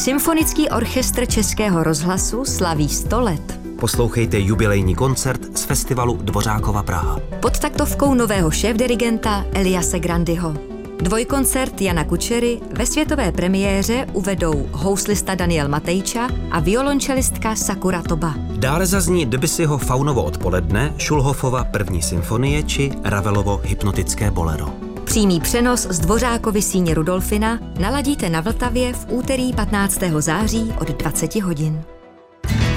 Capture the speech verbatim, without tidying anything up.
Symfonický orchestr Českého rozhlasu slaví sto let. Poslouchejte jubilejní koncert z festivalu Dvořákova Praha. Pod taktovkou nového šéfdirigenta Eliase Grandyho. Dvojkoncert Jana Kučery ve světové premiéře uvedou houslista Daniel Matejča a violončelistka Sakura Toba. Dále zazní Debussyho Faunovo odpoledne, Schulhoffova první symfonie či Ravelovo hypnotické bolero. Přímý přenos z Dvořákovy síně Rudolfina naladíte na Vltavě v úterý patnáctého září od dvaceti hodin.